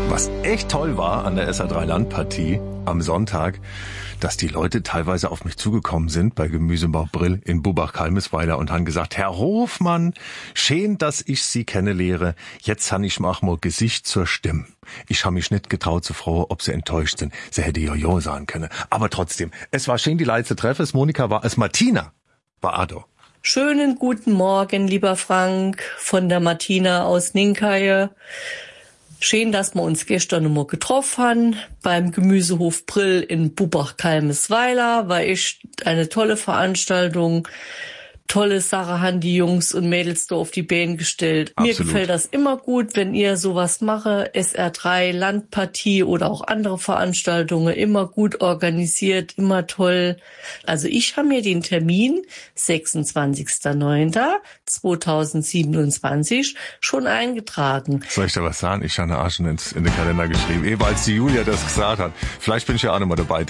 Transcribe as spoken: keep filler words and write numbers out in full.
Was echt toll war an der S R drei Landpartie am Sonntag, dass die Leute teilweise auf mich zugekommen sind bei Gemüsebauch Brill in Bubach-Kalmisweiler und haben gesagt, Herr Hofmann, schön, dass ich Sie kennenlehre. Jetzt han ich mach mal Gesicht zur Stimme. Ich habe mich nicht getraut zu fragen, ob sie enttäuscht sind. Sie hätte ja ja sagen können. Aber trotzdem, es war schön, die Leute zu treffen. Es Monika war, es Martina war Ado. Schönen guten Morgen, lieber Frank, von der Martina aus Ninkaje. Schön, dass wir uns gestern noch mal getroffen haben beim Gemüsehof Brill in Bubach-Kalmisweiler. War echt eine tolle Veranstaltung. Tolle Sache haben die Jungs und Mädels da auf die Beine gestellt. Absolut. Mir gefällt das immer gut, wenn ihr sowas mache. S R drei Landpartie oder auch andere Veranstaltungen, immer gut organisiert, immer toll. Also ich habe mir den Termin sechsundzwanzigster neunter zweitausendsiebenundzwanzig schon eingetragen. Soll ich da was sagen? Ich habe eine Arsch in den Kalender geschrieben. Eben als die Julia das gesagt hat. Vielleicht bin ich ja auch noch mal dabei.